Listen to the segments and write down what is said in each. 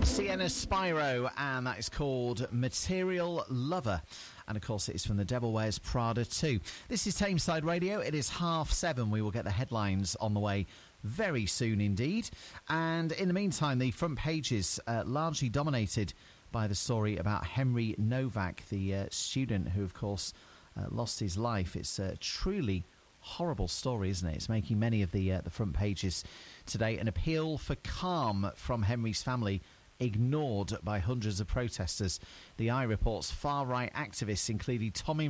Sienna Spyro, and that is called Material Lover. And of course, it is from The Devil Wears Prada 2. This is Tameside Radio. It is 7:30. We will get the headlines on the way very soon indeed. And in the meantime, the front pages largely dominated by the story about Henry Novak, the student who, of course, lost his life. It's a truly horrible story, isn't it? It's making many of the front pages today. An appeal for calm from Henry's family ignored by hundreds of protesters. The Eye reports far-right activists, including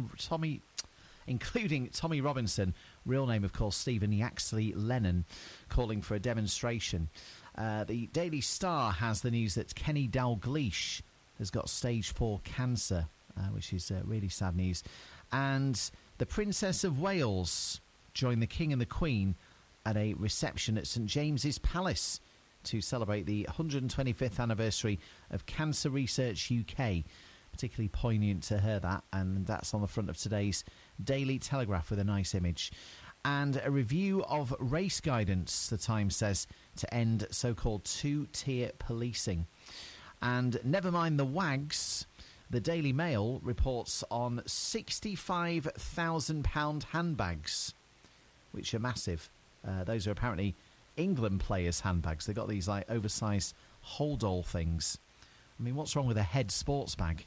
Tommy Robinson, real name, of course, Stephen Yaxley Lennon, calling for a demonstration. The Daily Star has the news that Kenny Dalglish has got stage 4 cancer, which is really sad news. And the Princess of Wales joined the King and the Queen at a reception at St James's Palace to celebrate the 125th anniversary of Cancer Research UK. Particularly poignant to her, that, and that's on the front of today's Daily Telegraph with a nice image. And a review of race guidance, the Times says, to end so-called two-tier policing. And never mind the wags, the Daily Mail reports on £65,000 handbags, which are massive. Those are apparently England players' handbags. They've got these like oversized hold-all things. I mean, what's wrong with a head sports bag?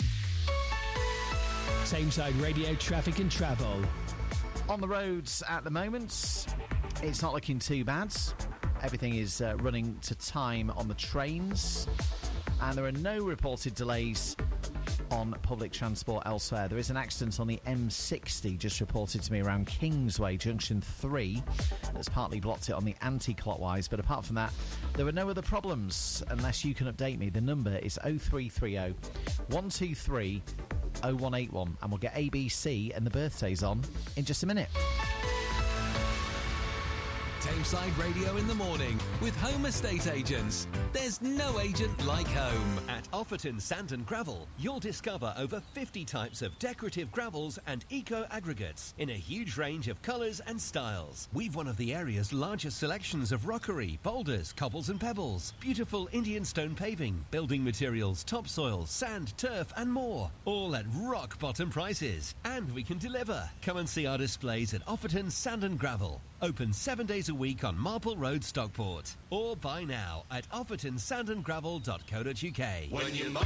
Tameside Radio traffic and travel. On the roads at the moment, it's not looking too bad. Everything is running to time on the trains, and there are no reported delays on public transport elsewhere. There is an accident on the M60 just reported to me around Kingsway Junction 3 that's partly blocked it on the anti-clockwise, but apart from that there are no other problems unless you can update me. The number is 0330 123 0181 and we'll get ABC and the birthdays on in just a minute. Tameside Radio in the morning with Home Estate Agents. There's no agent like home. At Offerton Sand and Gravel, you'll discover over 50 types of decorative gravels and eco-aggregates in a huge range of colours and styles. We've one of the area's largest selections of rockery, boulders, cobbles and pebbles, beautiful Indian stone paving, building materials, topsoil, sand, turf and more. All at rock-bottom prices. And we can deliver. Come and see our displays at Offerton Sand and Gravel. Open 7 days a week on Marple Road, Stockport. Or buy now at offertonsandandgravel.co.uk. When you